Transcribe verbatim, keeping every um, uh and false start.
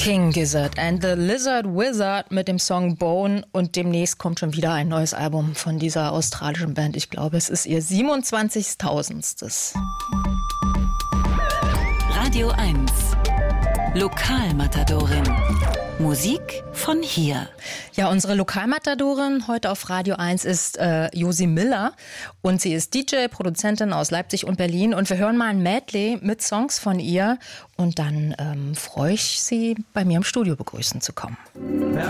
King Gizzard and the Lizard Wizard mit dem Song Bone, und demnächst kommt schon wieder ein neues Album von dieser australischen Band. Ich glaube, es ist ihr siebenundzwanzigtausendstes. Radio eins Lokalmatadorin. Musik von hier. Ja, unsere Lokalmatadorin heute auf Radio eins ist äh, Josi Miller, und sie ist D J, Produzentin aus Leipzig und Berlin, und wir hören mal ein Medley mit Songs von ihr, und dann ähm, freue ich sie, bei mir im Studio begrüßen zu kommen. Wer